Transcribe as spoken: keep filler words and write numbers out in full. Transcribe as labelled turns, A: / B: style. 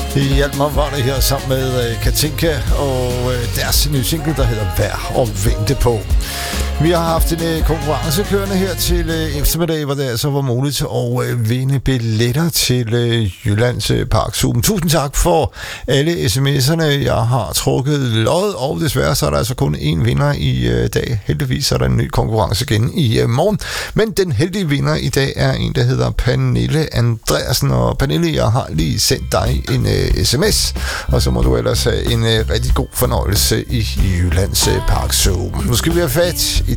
A: Hjælp mig var det her sammen med Katinka og deres nye single, der hedder Vær og Vente på. Vi har haft en konkurrence kørende her til eftermiddag, hvor det altså var muligt at vinde billetter til Jyllands Parksuben. Tusind tak for alle sms'erne. Jeg har trukket lod, og desværre så er der altså kun én vinder i dag. Heldigvis er der en ny konkurrence igen i morgen. Men den heldige vinder i dag er en, der hedder Pernille Andreasen. Og Pernille, jeg har lige sendt dig en uh, sms, og så må du ellers have en uh, rigtig god fornøjelse i Jyllands Parksuben. Nu skal vi have fat